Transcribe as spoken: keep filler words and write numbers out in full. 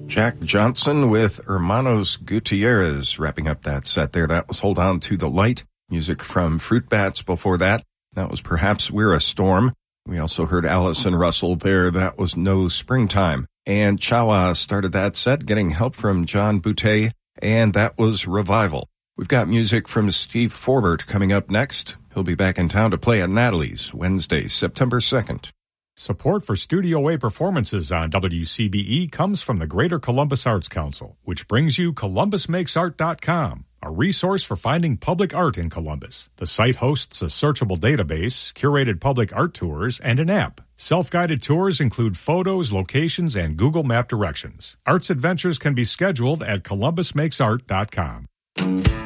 Jack Johnson with Hermanos Gutierrez wrapping up that set there. That was Hold On to the Light. Music from Fruit Bats before that. That was Perhaps We're a Storm. We also heard Allison Russell there. That was No Springtime. And Chawa started that set getting help from John Boutte, and that was Revival. We've got music from Steve Forbert coming up next. He'll be back in town to play at Natalie's Wednesday, September second. Support for Studio A performances on W C B E comes from the Greater Columbus Arts Council, which brings you Columbus Makes Art dot com, a resource for finding public art in Columbus. The site hosts a searchable database, curated public art tours, and an app. Self-guided tours include photos, locations, and Google Map directions. Arts adventures can be scheduled at Columbus Makes Art dot com.